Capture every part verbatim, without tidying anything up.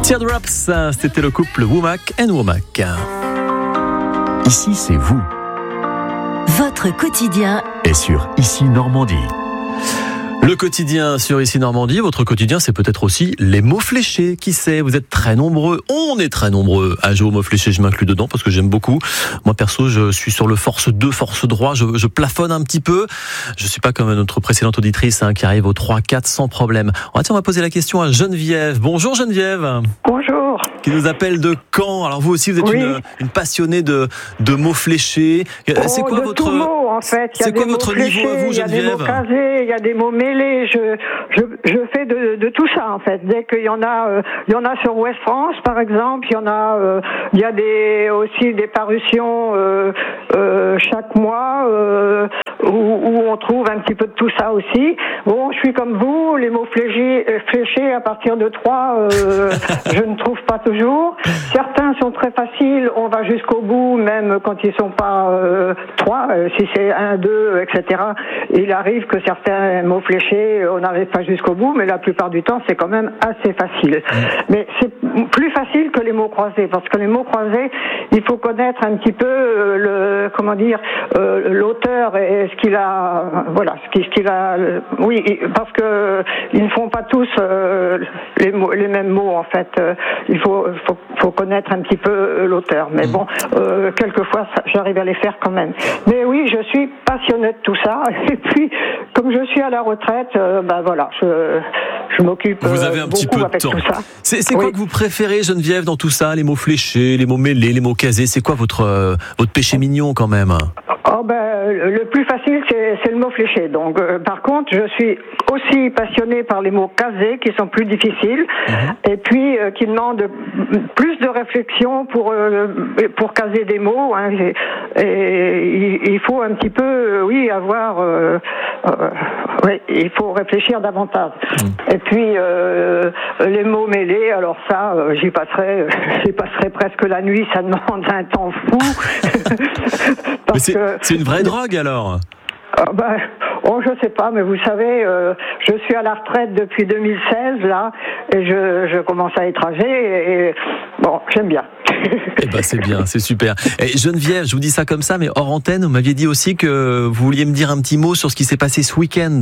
Teardrops, c'était le couple Womack and Womack. Ici, c'est vous. Votre quotidien Et sur Ici Normandie. Le quotidien sur Ici Normandie, votre quotidien, c'est peut-être aussi les mots fléchés. Qui sait, vous êtes très nombreux, on est très nombreux à jouer aux mots fléchés, je m'inclus dedans parce que j'aime beaucoup. Moi perso, je suis sur le force deux, force droit, je, je plafonne un petit peu. Je suis pas comme notre précédente auditrice hein, qui arrive au trois quatre sans problème. On va, tiens, on va poser la question à Geneviève. Bonjour Geneviève. Bonjour. Qui nous appelle de Caen. Alors vous aussi, vous êtes Oui. une, une passionnée de, de mots fléchés. C'est Oh, quoi de votre... tout mot, en fait. Il y a C'est des quoi mots votre niveau fléchés, à vous, il y a des Geneviève? mots casés, il y a des mots mêlés. Je, je, je fais de, de tout ça, en fait. Dès qu'il y en a, euh, il y en a sur Ouest France, par exemple. Il y en a, euh, il y a des, aussi des parutions euh, euh, chaque mois euh, où, où on trouve un petit peu de tout ça aussi. Bon, je suis comme vous, les mots fléchés, fléchés à partir de trois, euh, je ne trouve pas toujours. Certains sont très faciles, on va jusqu'au bout, même quand ils sont pas euh, trois, euh, si c'est un, deux, et cetera. Il arrive que certains mots fléchés, on n'arrive pas jusqu'au bout, mais la plupart du temps, c'est quand même assez facile. Mais c'est plus facile que les mots croisés, parce que les mots croisés, il faut connaître un petit peu euh, le, comment dire, euh, l'auteur et ce qu'il a, voilà, ce qu'il, ce qu'il a, euh, oui, parce que ils ne font pas tous euh, les, mots, les mêmes mots en fait. Euh, il faut, faut, faut connaître un petit peu l'auteur. Mais bon, euh, quelquefois, ça, j'arrive à les faire quand même. Mais oui, je suis passionnée de tout ça. Et puis, comme je suis à la retraite, euh, ben voilà, je, je m'occupe Vous avez un petit peu de avec temps. tout ça. C'est, c'est Oui. quoi que vous préférez, Geneviève, dans tout ça? Les mots fléchés, les mots mêlés, les mots casés. C'est quoi votre, euh, votre péché mignon quand même? Oh ben, le plus facile, c'est, c'est le mot fléché. Donc, euh, par contre, je suis aussi passionnée par les mots casés, qui sont plus difficiles, mmh. et puis euh, qui demandent plus de réflexion pour euh, pour caser des mots. Hein, et, et il faut un petit peu, euh, oui, avoir, euh, euh, oui, il faut réfléchir davantage. Mmh. Et puis euh, les mots mêlés, alors ça, euh, j'y passerai, j'y passerai presque la nuit. Ça demande un temps fou. Mais c'est, que, c'est une vraie drogue alors? euh, ben, oh, je sais pas, mais vous savez, euh, je suis à la retraite depuis deux mille seize là, et je, je commence à être âgée, et, et bon, j'aime bien. Eh ben c'est bien, c'est super. Et Geneviève, je vous dis ça comme ça, mais hors antenne, vous m'aviez dit aussi que vous vouliez me dire un petit mot sur ce qui s'est passé ce week-end.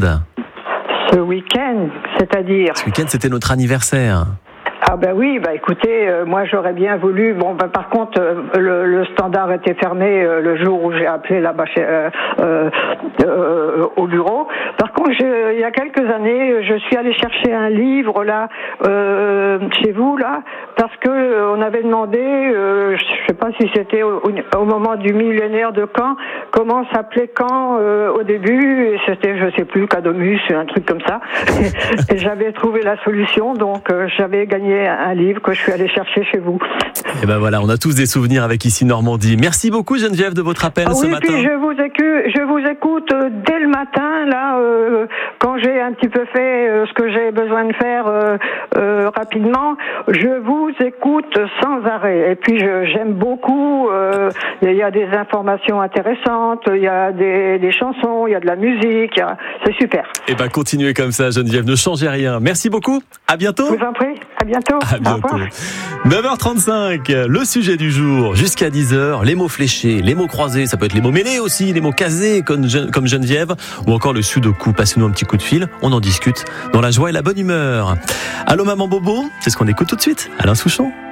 Ce week-end, c'est-à-dire? Ce week-end, c'était notre anniversaire. Ah ben oui, bah écoutez, euh, moi j'aurais bien voulu. Bon, ben par contre, euh, le, le standard était fermé euh, le jour où j'ai appelé là-bas chez, euh, euh, euh, au bureau. Par contre, je, il y a quelques années, je suis allée chercher un livre là euh, chez vous là, parce que euh, on avait demandé, euh, je sais pas si c'était au, au moment du millénaire de Caen, comment s'appelait Caen euh, au début, et c'était, je sais plus, Cadomus, un truc comme ça. Et, et j'avais trouvé la solution, donc euh, j'avais gagné un livre que je suis allée chercher chez vous. Et ben voilà, on a tous des souvenirs avec Ici Normandie. Merci beaucoup Geneviève de votre appel ah ce oui, matin. Puis je vous écoute, je vous écoute euh, dès le matin là, euh, quand j'ai un petit peu fait euh, ce que j'ai besoin de faire euh, euh, rapidement. Je vous écoute sans arrêt. Et puis je, j'aime beaucoup. Euh, il y a des informations intéressantes, il y a des, des chansons, il y a de la musique. A, c'est super. Et ben continuez comme ça Geneviève, ne changez rien. Merci beaucoup. À bientôt. Je vous en prie. À bientôt. À bientôt. neuf heures trente-cinq, le sujet du jour, jusqu'à dix heures, les mots fléchés, les mots croisés, ça peut être les mots mêlés aussi, les mots casés comme, comme Geneviève, ou encore le sudoku. Passez-nous un petit coup de fil, on en discute dans la joie et la bonne humeur. Allô maman Bobo, c'est ce qu'on écoute tout de suite, Alain Souchon.